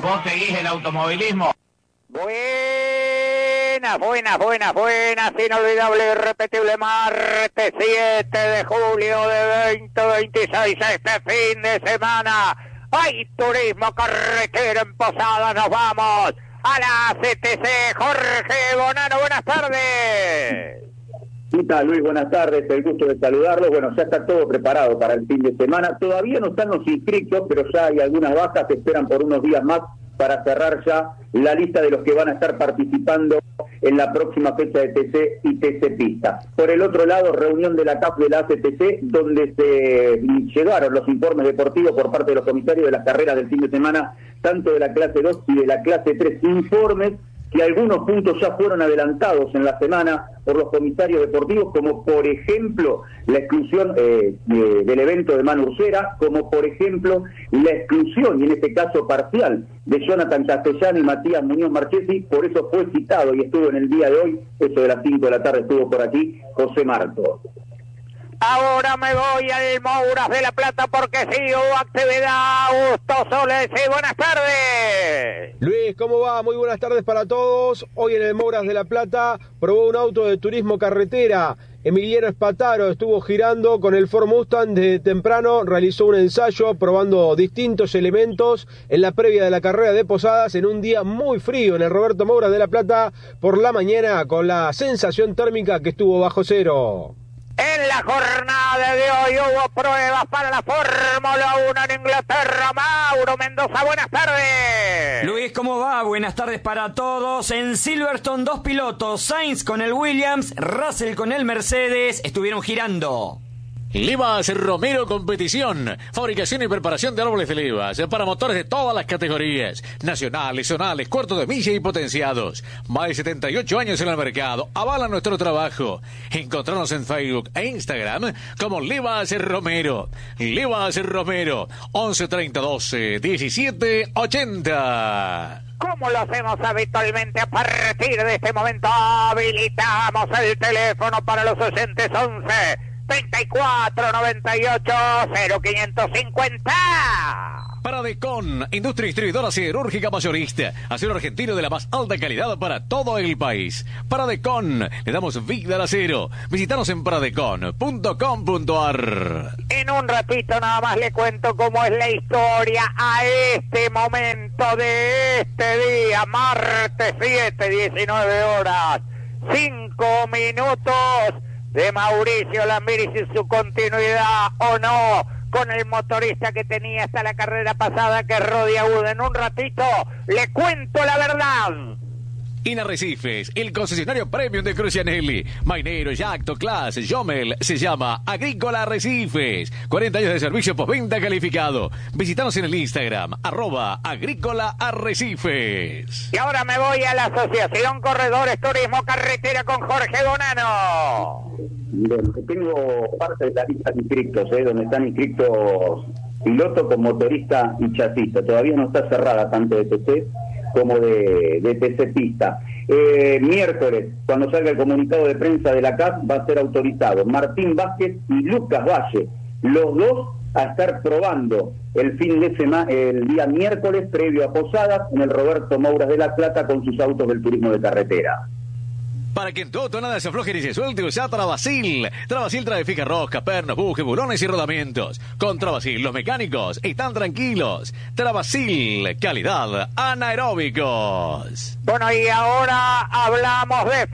¿Vos seguís el automovilismo? Buenas, inolvidable, irrepetible martes 7 de julio de 2026, este fin de semana. Hay turismo carretera en Posadas, nos vamos a la CTC. Jorge Bonano, buenas tardes. ¿Qué tal, Luis? Buenas tardes, el gusto de saludarlos. Bueno, ya está todo preparado para el fin de semana. Todavía no están los inscritos, pero ya hay algunas bajas que esperan por unos días más para cerrar ya la lista de los que van a estar participando en la próxima fecha de TC y TC Pista. Por el otro lado, reunión de la CAF de la ACTC, donde se llegaron los informes deportivos por parte de los comisarios de las carreras del fin de semana, tanto de la clase 2 y de la clase 3, informes que algunos puntos ya fueron adelantados en la semana por los comisarios deportivos, como por ejemplo la exclusión del evento de Manu Ursera, como por ejemplo la exclusión, y en este caso parcial, de Jonathan Castellano y Matías Muñoz Marchesi. Por eso fue citado y estuvo en el día de hoy, eso de las 5 de la tarde estuvo por aquí, José Marto. Ahora me voy al Mouras de la Plata porque sí hubo actividad. Augusto Soles, buenas tardes. Luis, ¿cómo va? Muy buenas tardes para todos. Hoy en el Mouras de la Plata probó un auto de turismo carretera. Emiliano Espataro estuvo girando con el Ford Mustang de temprano, realizó un ensayo probando distintos elementos en la previa de la carrera de Posadas en un día muy frío en el Roberto Mouras de la Plata por la mañana, con la sensación térmica que estuvo bajo cero. En la jornada de hoy hubo pruebas para la Fórmula 1 en Inglaterra. Mauro Mendoza, buenas tardes. Luis, ¿cómo va? Buenas tardes para todos. En Silverstone, dos pilotos, Sainz con el Williams, Russell con el Mercedes, estuvieron girando. Livas Romero Competición, fabricación y preparación de árboles de levas para motores de todas las categorías, nacionales, zonales, cuartos de milla y potenciados. Más de 78 años en el mercado, avala nuestro trabajo. Encontrarnos en Facebook e Instagram como Livas Romero. Livas Romero, 11 30 12 17 80. Como lo hacemos habitualmente, a partir de este momento habilitamos el teléfono para los oyentes. 11 34 98 0550. Paradecon, industria distribuidora siderúrgica mayorista, acero argentino de la más alta calidad para todo el país. Paradecon, le damos vida al acero. Visítanos en paradecon.com.ar. En un ratito nada más le cuento cómo es la historia a este momento de este día, martes 7, 19 horas, 5 minutos, de Mauricio Lambiris y su continuidad o no con el motorista que tenía hasta la carrera pasada, que es Rodi Agudo. En un ratito le cuento la verdad. Inarrecifes, el concesionario premium de Crucianelli, Mainero, Yacto, Class, Jomel, se llama Agrícola Arrecifes. 40 años de servicio postventa calificado. Visítanos en el Instagram, @Agrícola Arrecifes. Y ahora me voy a la Asociación Corredores Turismo Carretera con Jorge Bonano. Bueno, tengo parte de la lista de inscritos, donde están inscritos piloto con motorista y chasista. Todavía no está cerrada tanto de TC como de TC Pista. Miércoles, cuando salga el comunicado de prensa de la CAF, va a ser autorizado Martín Vázquez y Lucas Valle, los dos a estar probando el fin de semana, el día miércoles, previo a Posadas, en el Roberto Mouras de la Plata, con sus autos del turismo de carretera. Para que en tu auto nada se afloje ni se suelte, usa Travasil. Travasil trae fija rosca, pernos, bujes, bulones y rodamientos. Con Travasil los mecánicos están tranquilos. Travasil, calidad anaeróbicos. Bueno, y ahora hablamos de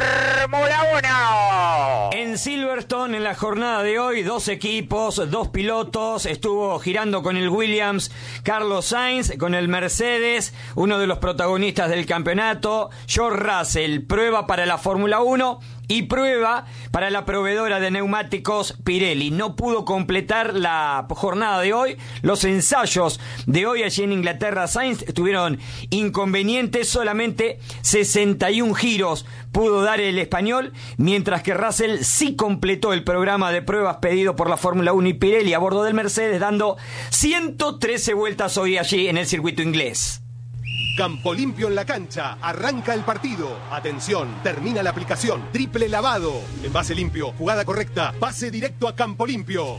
Fórmula 1. En Silverstone, en la jornada de hoy, dos equipos, dos pilotos. Estuvo girando con el Williams Carlos Sainz, con el Mercedes, uno de los protagonistas del campeonato, George Russell. Prueba para la Fórmula 1 y prueba para la proveedora de neumáticos Pirelli. No pudo completar la jornada de hoy. Los ensayos de hoy allí en Inglaterra, Sainz, tuvieron inconvenientes. Solamente 61 giros pudo dar el español, mientras que Russell sí completó el programa de pruebas pedido por la Fórmula 1 y Pirelli a bordo del Mercedes, dando 113 vueltas hoy allí en el circuito inglés. Campo limpio en la cancha, arranca el partido. Atención, termina la aplicación. Triple lavado. Envase limpio, jugada correcta, pase directo a Campo Limpio.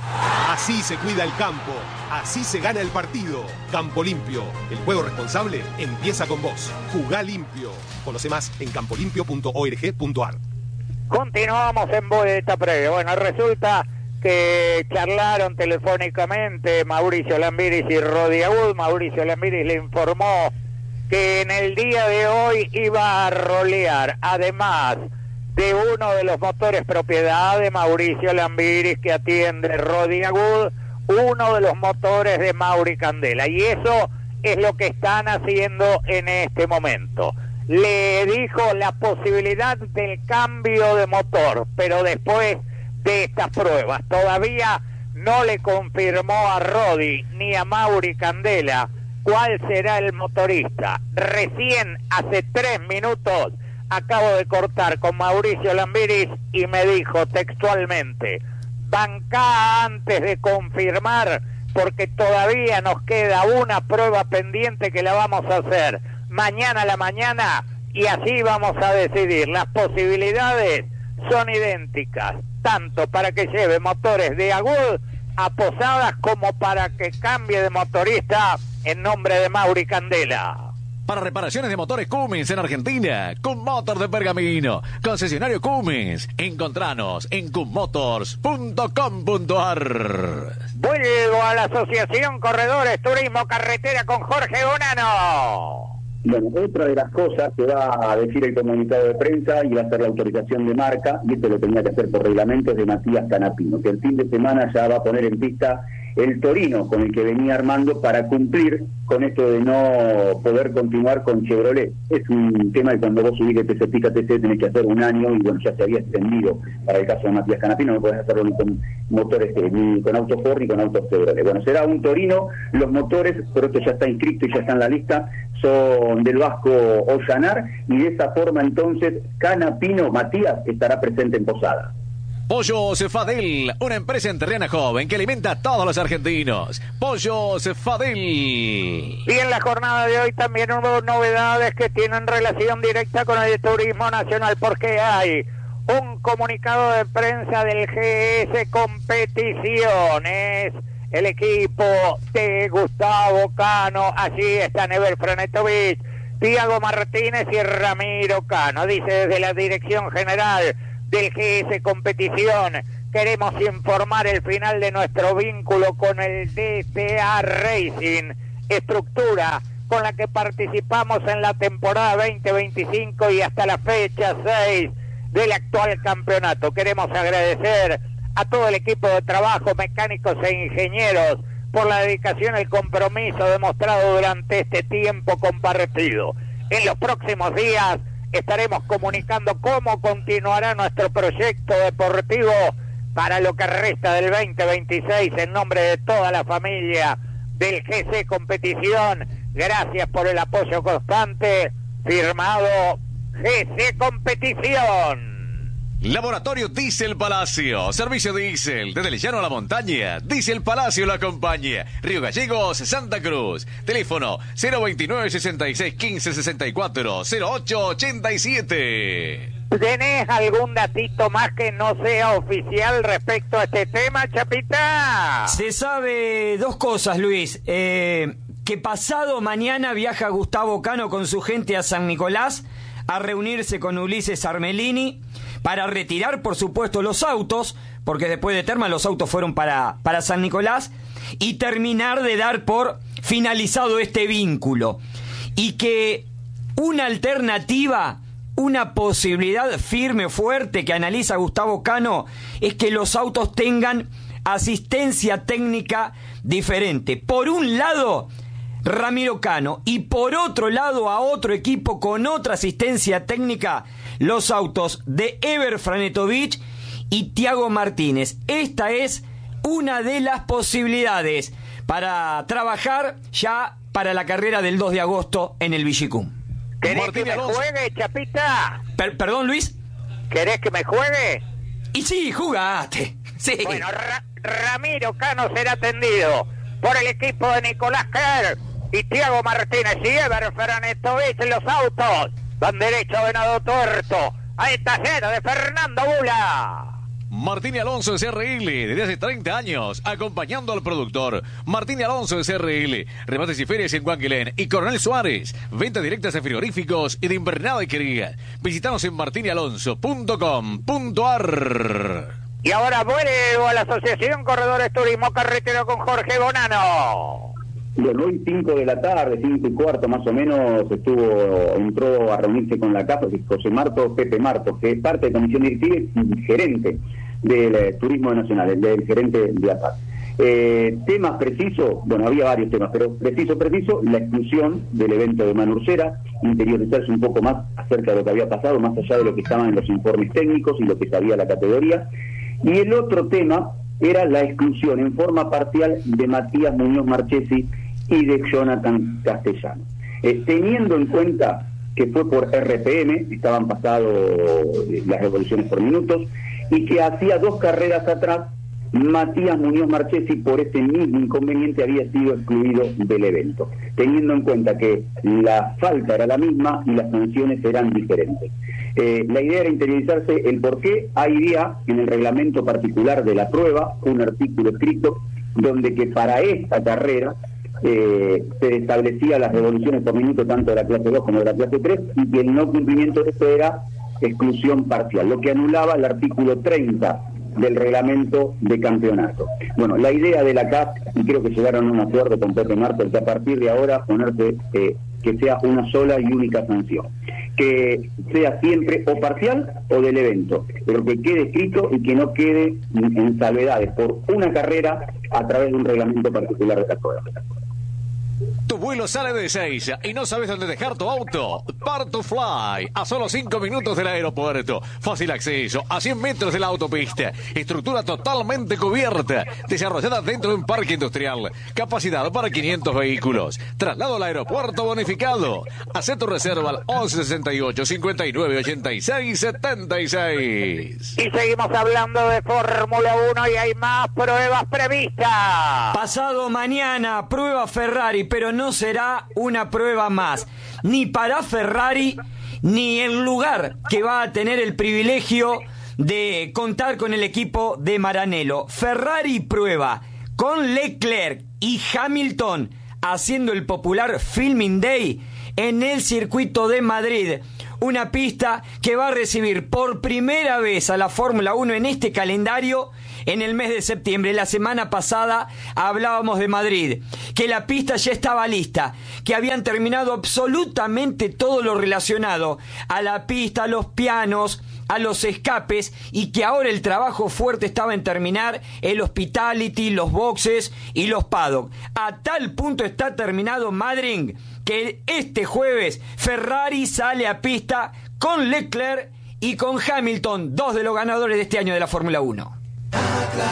Así se cuida el campo, así se gana el partido. Campo Limpio, el juego responsable empieza con vos. Jugá limpio. Conoce más en campolimpio.org.ar. Continuamos en Vuelta Previa. Bueno, resulta que charlaron telefónicamente Mauricio Lambiris y Rodi Agud. Mauricio Lambiris le informó que en el día de hoy iba a rolear, además de uno de los motores propiedad de Mauricio Lambiris que atiende Rodi Agud, uno de los motores de Mauri Candela, y eso es lo que están haciendo en este momento. Le dijo la posibilidad del cambio de motor, pero después de estas pruebas todavía no le confirmó a Rodi ni a Mauri Candela cuál será el motorista. Recién hace 3 minutos acabo de cortar con Mauricio Lambiris y me dijo textualmente: bancá antes de confirmar, porque todavía nos queda una prueba pendiente que la vamos a hacer mañana a la mañana y así vamos a decidir. Las posibilidades son idénticas, tanto para que lleve motores de Agud a Posadas como para que cambie de motorista en nombre de Mauri Candela. Para reparaciones de motores Cummins en Argentina, Cummotor de Pergamino, concesionario Cummins. Encontranos en cummotors.com.ar. Vuelvo a la Asociación Corredores Turismo Carretera con Jorge Bonano. Bueno, otra de las cosas que va a decir el comunicado de prensa y va a ser la autorización de marca, y esto lo tenía que hacer por reglamento, es de Matías Canapino, que el fin de semana ya va a poner en pista el Torino con el que venía armando para cumplir con esto de no poder continuar con Chevrolet. Es un tema de cuando vos subís el TC Pista TC tenés que hacer 1 año, y bueno, ya se había extendido para el caso de Matías Canapino, no podés hacerlo ni con motores, ni con autos Ford ni con autos Chevrolet. Bueno, será un Torino, los motores, pero esto ya está inscrito y ya está en la lista, son del vasco Ollanar, y de esa forma entonces Canapino, Matías, estará presente en Posada. Pollos Fadel, una empresa enterrana joven que alimenta a todos los argentinos. Pollos Fadel. Y en la jornada de hoy también hubo novedades que tienen relación directa con el turismo nacional, porque hay un comunicado de prensa del GS Competiciones. El equipo de Gustavo Cano, allí están Ever Franetovic, Tiago Martínez y Ramiro Cano. Dice desde la dirección general del GS Competición: queremos informar el final de nuestro vínculo con el DTA Racing, estructura con la que participamos en la temporada 2025 y hasta la fecha 6 del actual campeonato. Queremos agradecer a todo el equipo de trabajo, mecánicos e ingenieros, por la dedicación y el compromiso demostrado durante este tiempo compartido. En los próximos días estaremos comunicando cómo continuará nuestro proyecto deportivo para lo que resta del 2026 en nombre de toda la familia del GC Competición. Gracias por el apoyo constante. Firmado GC Competición. Laboratorio Diesel Palacio, servicio diésel, desde el llano a la montaña. Diesel Palacio lo acompaña. Río Gallegos, Santa Cruz. Teléfono 029 66 15 64 08 87. ¿Tenés algún datito más que no sea oficial respecto a este tema, Chapita? Se sabe 2 cosas, Luis. Que pasado mañana viaja Gustavo Cano con su gente a San Nicolás a reunirse con Ulises Armelini para retirar, por supuesto, los autos, porque después de Terma los autos fueron para San Nicolás, y terminar de dar por finalizado este vínculo. Y que una alternativa, una posibilidad firme, fuerte, que analiza Gustavo Cano, es que los autos tengan asistencia técnica diferente. Por un lado, Ramiro Cano, y por otro lado a otro equipo con otra asistencia técnica, los autos de Ever Franetovic y Tiago Martínez. Esta es una de las posibilidades para trabajar ya para la carrera del 2 de agosto en el Villicum. ¿Querés que me juegue, Chapita? ¿Perdón, Luis? ¿Querés que me juegue? Y sí, jugaste. Sí. Bueno, Ramiro Cano será atendido por el equipo de Nicolás Kerr y Tiago Martínez y Ever Franetovic en los autos. Van derecho Venado Tuerto. Ahí está lleno de Fernando Bula. Martín y Alonso de CRL, desde hace 30 años, acompañando al productor. Martín y Alonso de CRL, remates y ferias en Guanquilén y Coronel Suárez, ventas directas de frigoríficos y de invernada y cría. Visítanos en martinialonso.com.ar. Y ahora vuelvo a la Asociación Corredores Turismo Carretero con Jorge Bonano. Bueno, hoy 5 de la tarde, 5:15 más o menos, entró a reunirse con la CAF José Pepe Martos, que es parte de comisión directiva y gerente del Turismo Nacional, del gerente de APAC. Temas precisos, bueno, había varios temas, pero preciso, la exclusión del evento de Manurcera, interiorizarse un poco más acerca de lo que había pasado, más allá de lo que estaban en los informes técnicos y lo que sabía la categoría. Y el otro tema era la exclusión en forma parcial de Matías Muñoz Marchesi y de Jonathan Castellano. Teniendo en cuenta que fue por RPM, estaban pasados las revoluciones por minutos, y que hacía 2 carreras atrás, Matías Muñoz Marchesi, por ese mismo inconveniente, había sido excluido del evento, teniendo en cuenta que la falta era la misma y las sanciones eran diferentes. La idea era interiorizarse el por qué. Había en el reglamento particular de la prueba un artículo escrito donde que para esta carrera se establecía las revoluciones por minuto tanto de la clase 2 como de la clase 3, y que el no cumplimiento de esto era exclusión parcial, lo que anulaba el artículo 30 del reglamento de campeonato. Bueno, la idea de la CAF, y creo que llegaron a un acuerdo con Pepe Martos, que a partir de ahora ponerse que sea una sola y única sanción, que sea siempre o parcial o del evento, pero que quede escrito y que no quede en salvedades por una carrera a través de un reglamento particular de la prueba. Tu vuelo sale de Ezeiza y no sabes dónde dejar tu auto. Part2Fly, a solo 5 minutos del aeropuerto. Fácil acceso, a 100 metros de la autopista. Estructura totalmente cubierta, desarrollada dentro de un parque industrial. Capacidad para 500 vehículos. Traslado al aeropuerto bonificado. Haz tu reserva al 1168 59 86 76. Y seguimos hablando de Fórmula 1 y hay más pruebas previstas. Pasado mañana, prueba Ferrari, pero no será una prueba más, ni para Ferrari, ni el lugar que va a tener el privilegio de contar con el equipo de Maranello. Ferrari prueba con Leclerc y Hamilton haciendo el popular Filming Day en el circuito de Madrid. Una pista que va a recibir por primera vez a la Fórmula 1 en este calendario en el mes de septiembre. La semana pasada hablábamos de Madrid, que la pista ya estaba lista, que habían terminado absolutamente todo lo relacionado a la pista, a los pianos, a los escapes, y que ahora el trabajo fuerte estaba en terminar el hospitality, los boxes y los paddock. A tal punto está terminado Madrid que este jueves Ferrari sale a pista con Leclerc y con Hamilton, 2 de los ganadores de este año de la Fórmula 1.